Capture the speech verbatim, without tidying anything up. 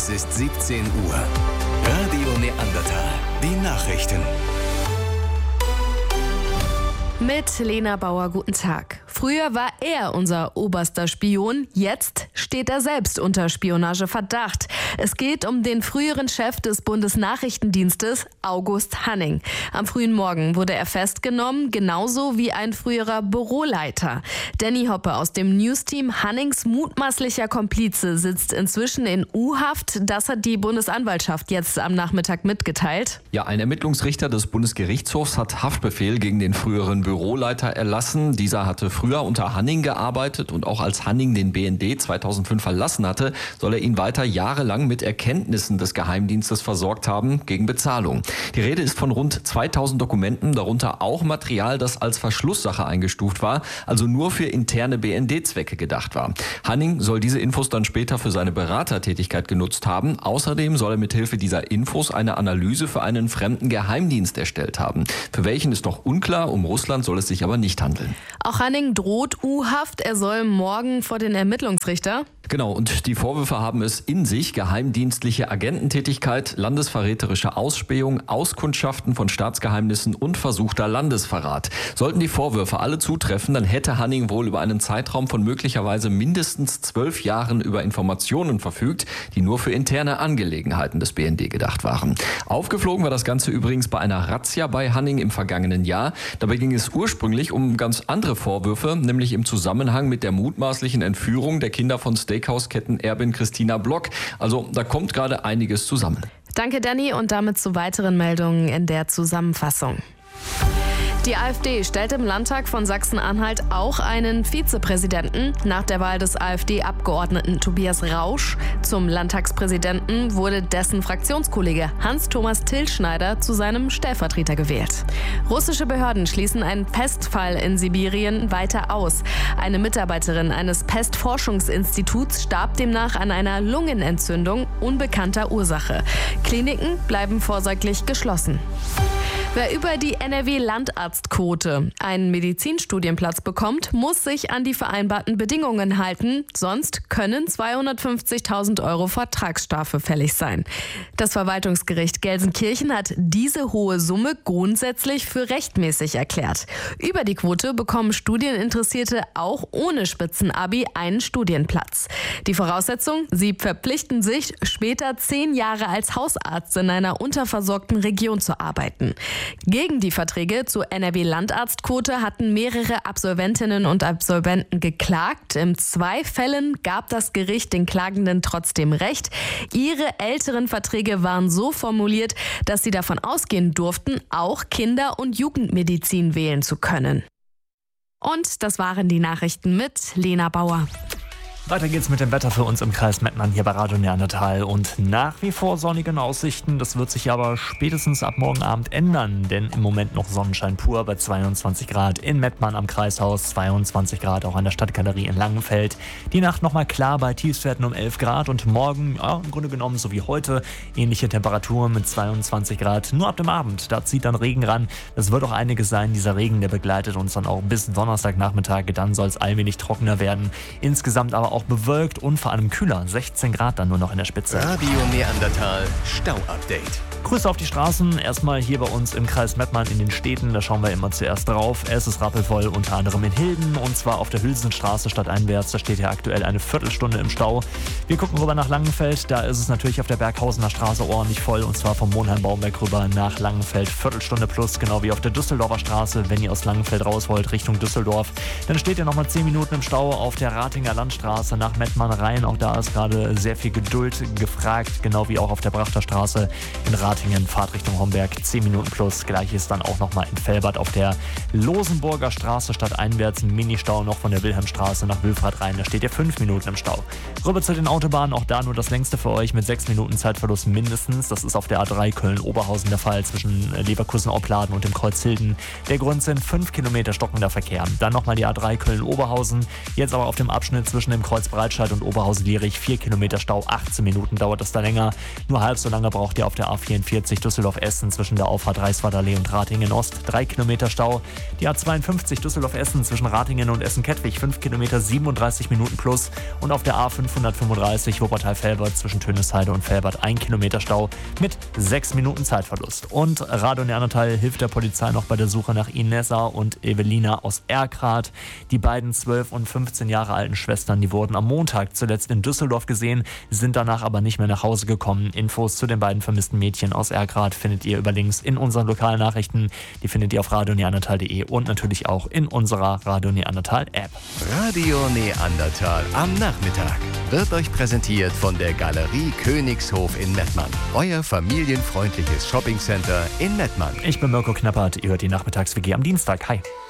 Es ist siebzehn Uhr. Radio Neandertal. Die Nachrichten. Mit Lena Bauer, guten Tag. Früher war er unser oberster Spion, jetzt steht er selbst unter Spionageverdacht. Es geht um den früheren Chef des Bundesnachrichtendienstes, August Hanning. Am frühen Morgen wurde er festgenommen, genauso wie ein früherer Büroleiter. Danny Hoppe aus dem Newsteam, Hannings mutmaßlicher Komplize, sitzt inzwischen in U-Haft. Das hat die Bundesanwaltschaft jetzt am Nachmittag mitgeteilt. Ja, ein Ermittlungsrichter des Bundesgerichtshofs hat Haftbefehl gegen den früheren Büroleiter erlassen. Dieser hatte früher unter Hanning gearbeitet und auch als Hanning den B N D zweitausendfünf verlassen hatte, soll er ihn weiter jahrelang mit Erkenntnissen des Geheimdienstes versorgt haben, gegen Bezahlung. Die Rede ist von rund zweitausend Dokumenten, darunter auch Material, das als Verschlusssache eingestuft war, also nur für interne B N D-Zwecke gedacht war. Hanning soll diese Infos dann später für seine Beratertätigkeit genutzt haben. Außerdem soll er mithilfe dieser Infos eine Analyse für einen fremden Geheimdienst erstellt haben. Für welchen ist noch unklar, um Russland soll es sich aber nicht handeln. Auch Hanning droht U-Haft. Er soll morgen vor den Ermittlungsrichter. Genau, und die Vorwürfe haben es in sich: geheimdienstliche Agententätigkeit, landesverräterische Ausspähung, Auskundschaften von Staatsgeheimnissen und versuchter Landesverrat. Sollten die Vorwürfe alle zutreffen, dann hätte Hanning wohl über einen Zeitraum von möglicherweise mindestens zwölf Jahren über Informationen verfügt, die nur für interne Angelegenheiten des B N D gedacht waren. Aufgeflogen war das Ganze übrigens bei einer Razzia bei Hanning im vergangenen Jahr. Dabei ging es ursprünglich um ganz andere Vorwürfe, nämlich im Zusammenhang mit der mutmaßlichen Entführung der Kinder von Steakhouse-Kettenerbin Christina Block. Also da kommt gerade einiges zusammen. Danke, Danny, und damit zu weiteren Meldungen in der Zusammenfassung. Die AfD stellt im Landtag von Sachsen-Anhalt auch einen Vizepräsidenten. Nach der Wahl des AfD-Abgeordneten Tobias Rausch zum Landtagspräsidenten wurde dessen Fraktionskollege Hans-Thomas Tilschneider zu seinem Stellvertreter gewählt. Russische Behörden schließen einen Pestfall in Sibirien weiter aus. Eine Mitarbeiterin eines Pestforschungsinstituts starb demnach an einer Lungenentzündung unbekannter Ursache. Kliniken bleiben vorsorglich geschlossen. Wer über die N R W-Landarztquote einen Medizinstudienplatz bekommt, muss sich an die vereinbarten Bedingungen halten, sonst können zweihundertfünfzigtausend Euro Vertragsstrafe fällig sein. Das Verwaltungsgericht Gelsenkirchen hat diese hohe Summe grundsätzlich für rechtmäßig erklärt. Über die Quote bekommen Studieninteressierte auch ohne Spitzenabi einen Studienplatz. Die Voraussetzung: sie verpflichten sich, später zehn Jahre als Hausarzt in einer unterversorgten Region zu arbeiten. Gegen die Verträge zur N R W-Landarztquote hatten mehrere Absolventinnen und Absolventen geklagt. In zwei Fällen gab das Gericht den Klagenden trotzdem recht. Ihre älteren Verträge waren so formuliert, dass sie davon ausgehen durften, auch Kinder- und Jugendmedizin wählen zu können. Und das waren die Nachrichten mit Lena Bauer. Weiter geht's mit dem Wetter für uns im Kreis Mettmann hier bei Radio Neandertal und nach wie vor sonnige Aussichten. Das wird sich aber spätestens ab morgen Abend ändern, denn im Moment noch Sonnenschein pur bei zweiundzwanzig Grad in Mettmann am Kreishaus, zweiundzwanzig Grad auch an der Stadtgalerie in Langenfeld. Die Nacht nochmal klar bei Tiefstwerten um elf Grad und morgen, ja, im Grunde genommen so wie heute, ähnliche Temperaturen mit zweiundzwanzig Grad. Nur ab dem Abend, da zieht dann Regen ran. Das wird auch einiges sein. Dieser Regen, der begleitet uns dann auch bis Donnerstagnachmittag. Dann soll es allmählich trockener werden. Insgesamt aber auch auch bewölkt und vor allem kühler. sechzehn Grad dann nur noch in der Spitze. Radio Neandertal Stau-Update. Grüße auf die Straßen. Erstmal hier bei uns im Kreis Mettmann in den Städten. Da schauen wir immer zuerst drauf. Es ist rappelvoll, unter anderem in Hilden. Und zwar auf der Hülsenstraße stadteinwärts. Da steht ja aktuell eine Viertelstunde im Stau. Wir gucken rüber nach Langenfeld. Da ist es natürlich auf der Berghausener Straße ordentlich voll. Und zwar vom Monheim-Baumberg rüber nach Langenfeld. Viertelstunde plus, genau wie auf der Düsseldorfer Straße. Wenn ihr aus Langenfeld raus wollt, Richtung Düsseldorf, dann steht ihr nochmal zehn Minuten im Stau auf der Ratinger Landstraße nach Mettmann rein. Auch da ist gerade sehr viel Geduld gefragt. Genau wie auch auf der Brachterstraße in Ratingen. Fahrt Richtung Homberg, zehn Minuten plus. Gleiches dann auch nochmal in Velbert auf der Losenburger Straße stadteinwärts. Ein Mini-Stau noch von der Wilhelmstraße nach Wülfrath rein. Da steht ihr fünf Minuten im Stau. Rüber zu den Autobahnen, auch da nur das längste für euch mit sechs Minuten Zeitverlust mindestens. Das ist auf der A drei Köln-Oberhausen der Fall zwischen Leverkusen-Opladen und dem Kreuz Hilden. Der Grund sind fünf Kilometer stockender Verkehr. Dann nochmal die A drei Köln-Oberhausen. Jetzt aber auf dem Abschnitt zwischen dem Kreuz Breitscheid und Oberhausen-Lierich vier Kilometer Stau. achtzehn Minuten dauert das da länger. Nur halb so lange braucht ihr auf der A vierundvierzig vierundvierzig Düsseldorf-Essen zwischen der Auffahrt Reisweiler-Allee und Ratingen-Ost drei Kilometer Stau. Die A zweiundfünfzig Düsseldorf-Essen zwischen Ratingen und Essen-Kettwig fünf Kilometer, siebenunddreißig Minuten plus. Und auf der A fünfhundertfünfunddreißig Wuppertal-Velbert zwischen Tönisheide und Velbert ein Kilometer Stau mit sechs Minuten Zeitverlust. Und Radio Neandertal hilft der Polizei noch bei der Suche nach Inessa und Evelina aus Erkrath. Die beiden zwölf und fünfzehn Jahre alten Schwestern, die wurden am Montag zuletzt in Düsseldorf gesehen, sind danach aber nicht mehr nach Hause gekommen. Infos zu den beiden vermissten Mädchen aus Erkrath findet ihr über Links in unseren lokalen Nachrichten. Die findet ihr auf radio neandertal punkt de und natürlich auch in unserer Radio Neandertal App. Radio Neandertal am Nachmittag wird euch präsentiert von der Galerie Königshof in Mettmann. Euer familienfreundliches Shoppingcenter in Mettmann. Ich bin Mirko Knappert, ihr hört die Nachmittags-W G am Dienstag. Hi.